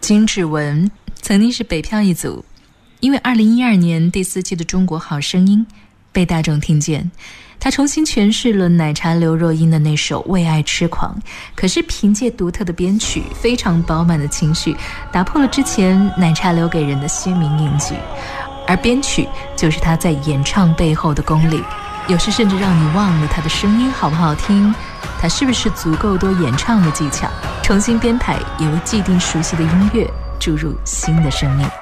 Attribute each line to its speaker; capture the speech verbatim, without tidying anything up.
Speaker 1: 金志文曾经是北漂一族，因为二零一二年第四季的《中国好声音》被大众听见，他重新诠释了奶茶刘若英的那首《为爱痴狂》，可是凭借独特的编曲，非常饱满的情绪，打破了之前奶茶留给人的鲜明印记。而编曲就是他在演唱背后的功力，有时甚至让你忘了他的声音好不好听，他是不是足够多演唱的技巧，重新编排由既定熟悉的音乐注入新的生命。